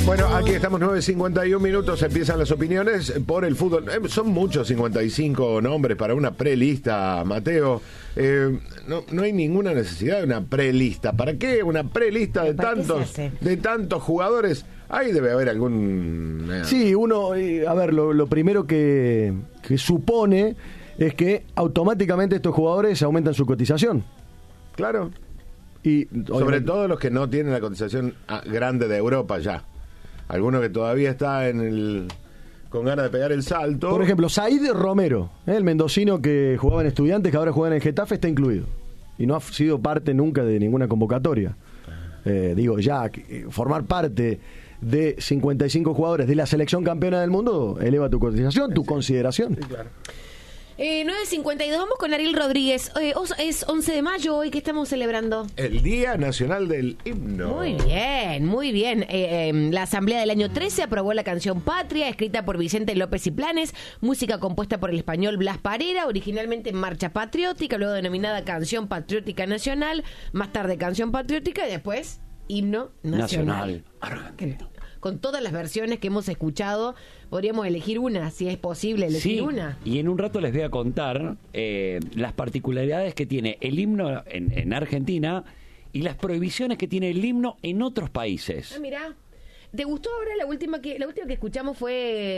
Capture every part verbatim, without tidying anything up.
Bueno, aquí estamos, nueve cincuenta y un minutos, empiezan las opiniones por el fútbol. Eh, son muchos, cincuenta y cinco nombres para una prelista, Mateo. Eh, no, no hay ninguna necesidad de una prelista. ¿Para qué una prelista de tantos, de tantos jugadores? Ahí debe haber algún... Eh. Sí, uno, eh, a ver, lo, lo primero que, que supone es que automáticamente estos jugadores aumentan su cotización. Claro. Y sobre todo los que no tienen la cotización grande de Europa ya. Alguno que todavía está en el con ganas de pegar el salto. Por ejemplo, Said Romero, ¿eh? el mendocino que jugaba en Estudiantes, que ahora juega en el Getafe, está incluido. Y no ha sido parte nunca de ninguna convocatoria. Eh, digo, ya, formar parte de cincuenta y cinco jugadores de la selección campeona del mundo eleva tu cotización, tu consideración. Sí, claro. Eh, nueve cincuenta y dos, vamos con Ariel Rodríguez. Eh, es once de mayo hoy, ¿qué estamos celebrando? El Día Nacional del Himno. Muy bien, muy bien. Eh, eh, la Asamblea del año trece aprobó la canción Patria, escrita por Vicente López y Planes, música compuesta por el español Blas Parera, originalmente en Marcha Patriótica, luego denominada Canción Patriótica Nacional, más tarde Canción Patriótica y después Himno Nacional. Nacional. Con todas las versiones que hemos escuchado, podríamos elegir una, si es posible elegir sí, una. Y en un rato les voy a contar eh, las particularidades que tiene el himno en, en Argentina y las prohibiciones que tiene el himno en otros países. Ah, mirá. ¿Te gustó ahora la última que la última que escuchamos fue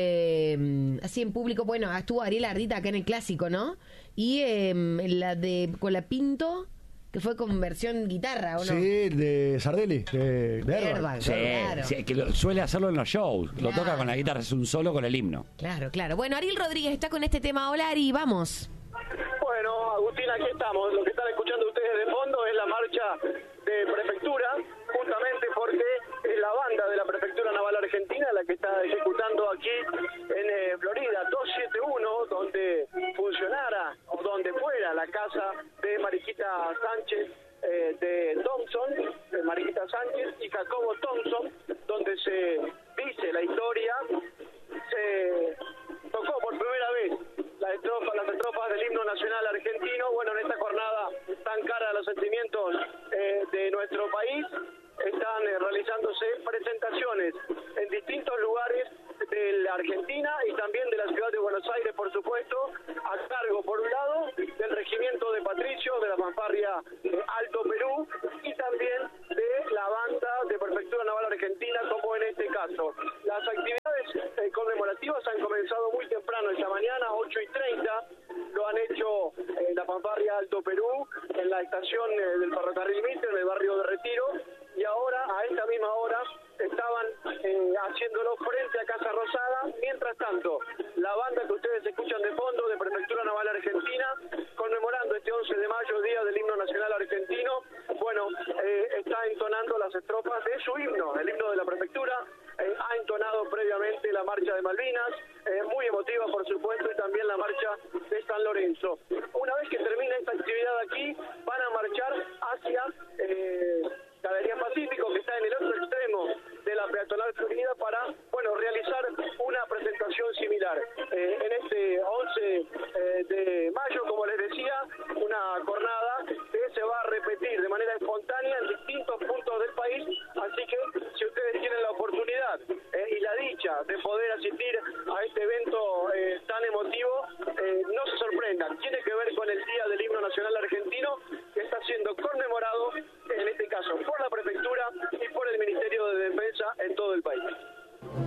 eh, así en público? Bueno, estuvo Ariel Ardita acá en el Clásico, ¿no? Y eh, la de Colapinto, que fue con versión guitarra, ¿o no? Sí, de Sardelli, de, de Herbal, sí, claro. sí, que lo, suele hacerlo en los shows. Claro. Lo toca con la guitarra, es un solo con el himno. Claro, claro. Bueno, Ariel Rodríguez está con este tema. Hola, Ari, vamos. Bueno, Agustín, aquí estamos. Lo que están escuchando ustedes de fondo es la marcha de prefectura, justamente porque es la banda de la Prefectura Naval Argentina la que está ejecutando aquí en eh, Florida dos setenta y uno, donde funcionara o donde fuera la casa de Mariquita Sánchez eh, de Thompson, de Mariquita Sánchez y Jacobo Thompson, donde se dice la historia, se tocó por primera vez las estrofas, las estrofas del himno nacional argentino. Bueno, en esta jornada tan cara a los sentimientos eh, de nuestro país, están eh, realizándose presentaciones en distintos lugares de la Argentina y también de la ciudad de Buenos Aires, por supuesto, a cargo, por un lado, del regimiento de Patricio, de la fanfarria eh, Alto Perú, y también de la banda de Prefectura Naval Argentina, como en este caso. Las actividades eh, conmemorativas han comenzado muy temprano esta mañana, ocho y treinta, lo han hecho eh, la fanfarria Alto Perú, en la estación eh, del ferrocarril Mitre, en el barrio de Retiro, y ahora, a esta misma hora, estaban eh, haciéndolo frente a Casa Rosada. Mientras tanto, la banda que ustedes escuchan de fondo de Prefectura Naval Argentina, conmemorando este once de mayo, Día del Himno Nacional Argentino, bueno, eh, está entonando las estrofas de su himno, el himno de la Prefectura. Eh, ha entonado previamente la marcha de Malvinas, eh, muy emotiva por supuesto, y también la marcha de San Lorenzo. Una vez que termine esta actividad aquí, van a marchar hacia eh, Galería Pacífico, que está en el otro extremo de la peatonal Florida, para, bueno, realizar una presentación similar. Eh, en este once eh, de mayo, como les decía, una jornada que se va a repetir de manera espontánea en distintos puntos del país, así que si ustedes tienen la oportunidad eh, y la dicha de poder asistir a este evento eh, tan emotivo, eh, no se sorprendan, tiene que ver con el Día del Himno Nacional Argentino, que está siendo conmemorado, en este caso, por la Prefectura y por el Ministerio de Defensa en todo el país.